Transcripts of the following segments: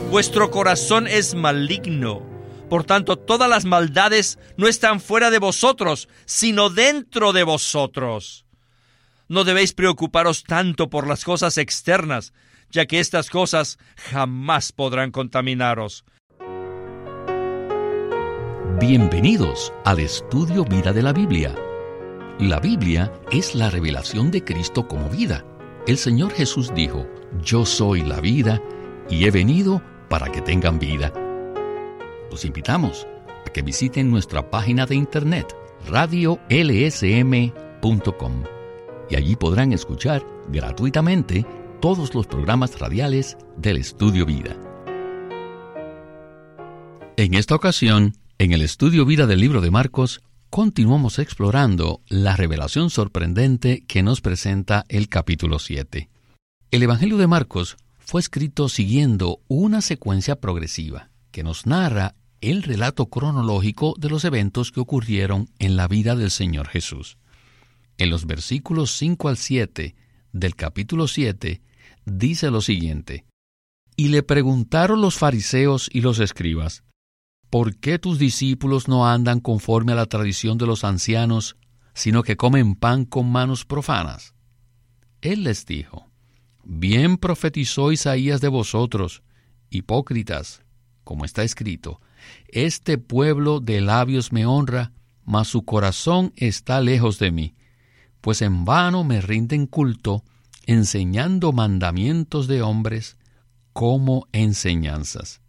Vuestro corazón es maligno. Por tanto, todas las maldades no están fuera de vosotros, sino dentro de vosotros. No debéis preocuparos tanto por las cosas externas, ya que estas cosas jamás podrán contaminaros. Bienvenidos al Estudio Vida de la Biblia. La Biblia es la revelación de Cristo como vida. El Señor Jesús dijo: Yo soy la vida y he venido para que tengan vida. Los invitamos a que visiten nuestra página de internet radiolsm.com y allí podrán escuchar gratuitamente todos los programas radiales del Estudio Vida. En esta ocasión, en el Estudio Vida del libro de Marcos, continuamos explorando la revelación sorprendente que nos presenta el capítulo 7. El Evangelio de Marcos fue escrito siguiendo una secuencia progresiva que nos narra el relato cronológico de los eventos que ocurrieron en la vida del Señor Jesús. En los versículos 5 al 7 del capítulo 7 dice lo siguiente: Y le preguntaron los fariseos y los escribas: ¿Por qué tus discípulos no andan conforme a la tradición de los ancianos, sino que comen pan con manos profanas? Él les dijo: Bien profetizó Isaías de vosotros, hipócritas, como está escrito: Este pueblo de labios me honra, mas su corazón está lejos de mí, pues en vano me rinden culto, enseñando mandamientos de hombres como enseñanzas.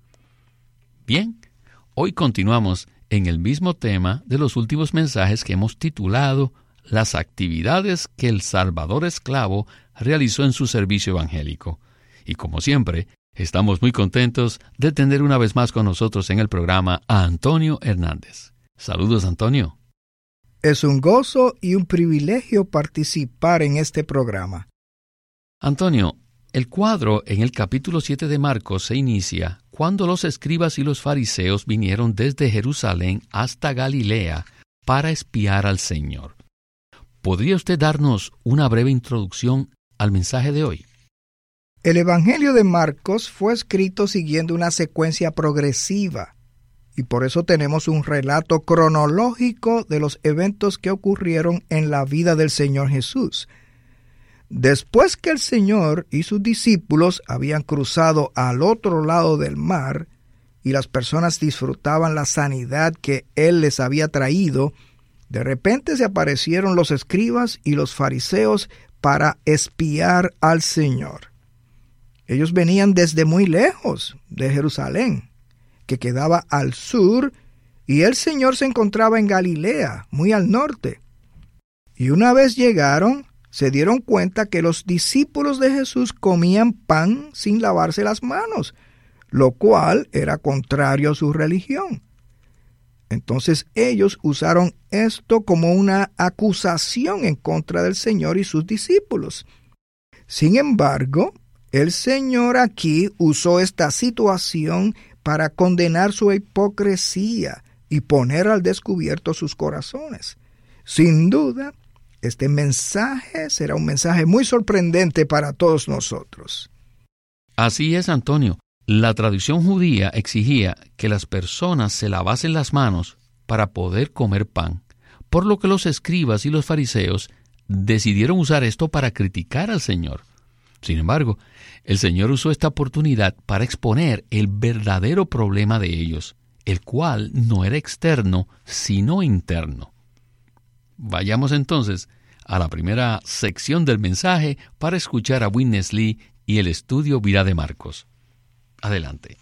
Bien, hoy continuamos en el mismo tema de los últimos mensajes que hemos titulado Las actividades que el Salvador esclavo realizó en su servicio evangélico. Y como siempre, estamos muy contentos de tener una vez más con nosotros en el programa a Antonio Hernández. Saludos, Antonio. Es un gozo y un privilegio participar en este programa. Antonio, el cuadro en el capítulo 7 de Marcos se inicia cuando los escribas y los fariseos vinieron desde Jerusalén hasta Galilea para espiar al Señor. ¿Podría usted darnos una breve introducción al mensaje de hoy? El Evangelio de Marcos fue escrito siguiendo una secuencia progresiva, y por eso tenemos un relato cronológico de los eventos que ocurrieron en la vida del Señor Jesús. Después que el Señor y sus discípulos habían cruzado al otro lado del mar y las personas disfrutaban la sanidad que Él les había traído, de repente se aparecieron los escribas y los fariseos para espiar al Señor. Ellos venían desde muy lejos de Jerusalén, que quedaba al sur, y el Señor se encontraba en Galilea, muy al norte. Y una vez llegaron, se dieron cuenta que los discípulos de Jesús comían pan sin lavarse las manos, lo cual era contrario a su religión. Entonces ellos usaron esto como una acusación en contra del Señor y sus discípulos. Sin embargo, el Señor aquí usó esta situación para condenar su hipocresía y poner al descubierto sus corazones. Sin duda, este mensaje será un mensaje muy sorprendente para todos nosotros. Así es, Antonio. La tradición judía exigía que las personas se lavasen las manos para poder comer pan, por lo que los escribas y los fariseos decidieron usar esto para criticar al Señor. Sin embargo, el Señor usó esta oportunidad para exponer el verdadero problema de ellos, el cual no era externo, sino interno. Vayamos entonces a la primera sección del mensaje para escuchar a Witness Lee y el estudio Vida de Marcos. Adelante.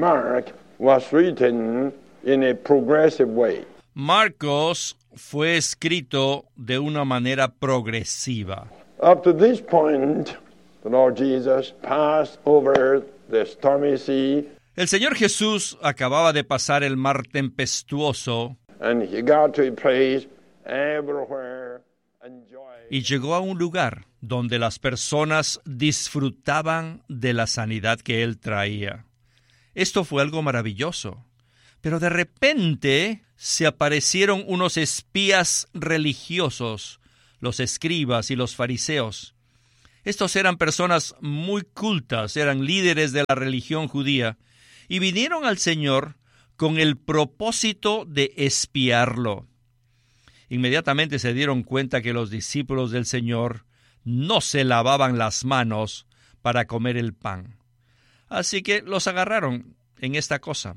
Marcos fue escrito de una manera progresiva. Up to this point, the Lord Jesus passed over the stormy sea. El Señor Jesús acababa de pasar el mar tempestuoso And he got to a place everywhere enjoy. y llegó a un lugar donde las personas disfrutaban de la sanidad que Él traía. Esto fue algo maravilloso. Pero de repente se aparecieron unos espías religiosos, los escribas y los fariseos. Estos eran personas muy cultas, eran líderes de la religión judía, y vinieron al Señor con el propósito de espiarlo. Inmediatamente se dieron cuenta que los discípulos del Señor no se lavaban las manos para comer el pan. Así que los agarraron en esta cosa.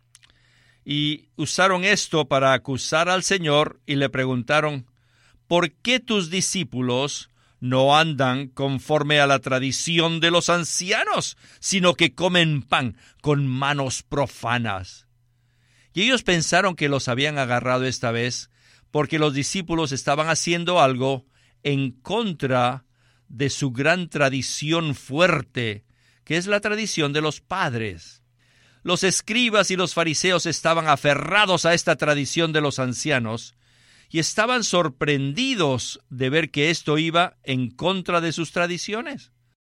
Y usaron esto para acusar al Señor y le preguntaron, ¿por qué tus discípulos no andan conforme a la tradición de los ancianos, sino que comen pan con manos profanas? Y ellos pensaron que los habían agarrado esta vez porque los discípulos estaban haciendo algo en contra de su gran tradición fuerte, que es la tradición de los padres. Los escribas y los fariseos estaban aferrados a esta tradición de los ancianos y estaban sorprendidos de ver que esto iba en contra de sus tradiciones.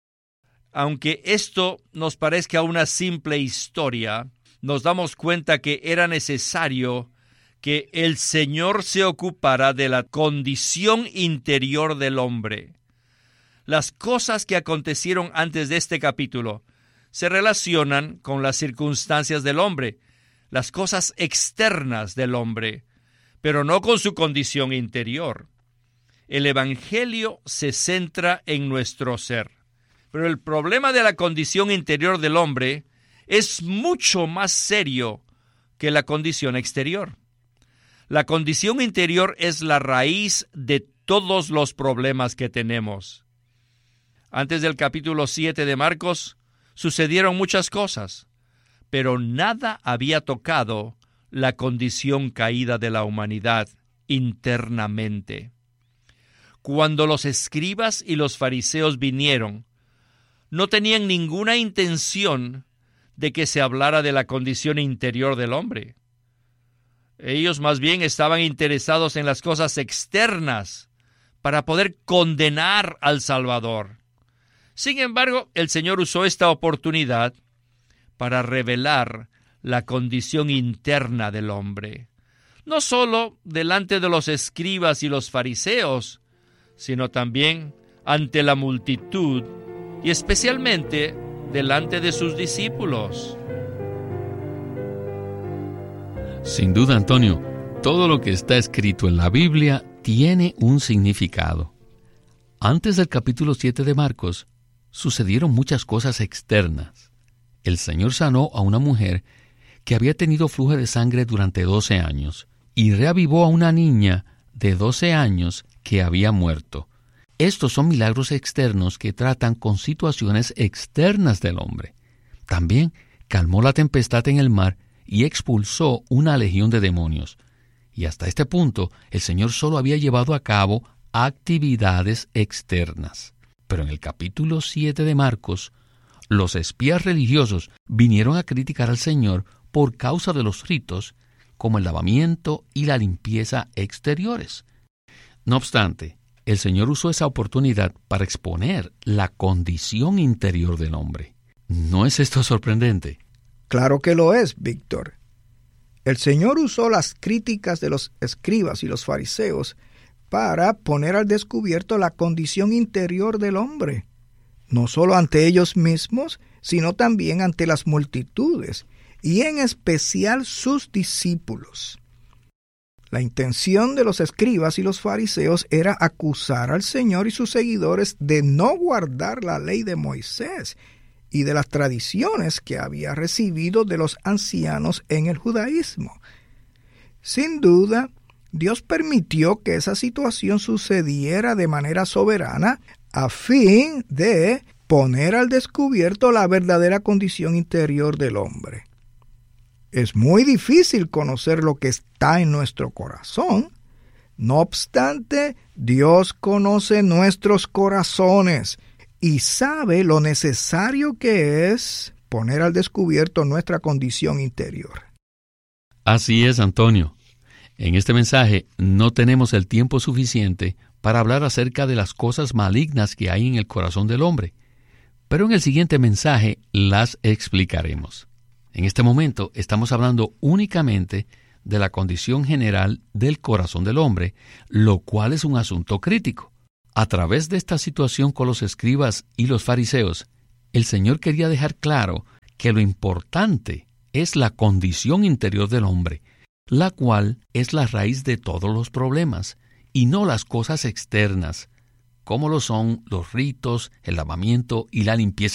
Aunque esto nos parezca una simple historia, nos damos cuenta que era necesario que el Señor se ocupara de la condición interior del hombre. Las cosas que acontecieron antes de este capítulo se relacionan con las circunstancias del hombre, las cosas externas del hombre, pero no con su condición interior. El Evangelio se centra en nuestro ser, pero el problema de la condición interior del hombre es mucho más serio que la condición exterior. La condición interior es la raíz de todos los problemas que tenemos. Antes del capítulo 7 de Marcos, sucedieron muchas cosas, pero nada había tocado la condición caída de la humanidad internamente. Cuando los escribas y los fariseos vinieron, no tenían ninguna intención de que se hablara de la condición interior del hombre. Ellos más bien estaban interesados en las cosas externas para poder condenar al Salvador. Sin embargo, el Señor usó esta oportunidad para revelar la condición interna del hombre, no solo delante de los escribas y los fariseos, sino también ante la multitud y especialmente delante de sus discípulos. Sin duda, Antonio, todo lo que está escrito en la Biblia tiene un significado. Antes del capítulo 7 de Marcos, sucedieron muchas cosas externas. El Señor sanó a una mujer que había tenido flujo de sangre durante 12 años y reavivó a una niña de 12 años que había muerto. Estos son milagros externos que tratan con situaciones externas del hombre. También calmó la tempestad en el mar y expulsó una legión de demonios. Y hasta este punto, el Señor solo había llevado a cabo actividades externas. Pero en el capítulo 7 de Marcos, los espías religiosos vinieron a criticar al Señor por causa de los ritos, como el lavamiento y la limpieza exteriores. No obstante, el Señor usó esa oportunidad para exponer la condición interior del hombre. ¿No es esto sorprendente? Claro que lo es, Víctor. El Señor usó las críticas de los escribas y los fariseos para poner al descubierto la condición interior del hombre, no solo ante ellos mismos, sino también ante las multitudes, y en especial sus discípulos. La intención de los escribas y los fariseos era acusar al Señor y sus seguidores de no guardar la ley de Moisés y de las tradiciones que había recibido de los ancianos en el judaísmo. Sin duda, Dios permitió que esa situación sucediera de manera soberana a fin de poner al descubierto la verdadera condición interior del hombre. Es muy difícil conocer lo que está en nuestro corazón. No obstante, Dios conoce nuestros corazones y sabe lo necesario que es poner al descubierto nuestra condición interior. Así es, Antonio. En este mensaje no tenemos el tiempo suficiente para hablar acerca de las cosas malignas que hay en el corazón del hombre, pero en el siguiente mensaje las explicaremos. En este momento estamos hablando únicamente de la condición general del corazón del hombre, lo cual es un asunto crítico. A través de esta situación con los escribas y los fariseos, el Señor quería dejar claro que lo importante es la condición interior del hombre, la cual es la raíz de todos los problemas, y no las cosas externas, como lo son los ritos, el lavamiento y la limpieza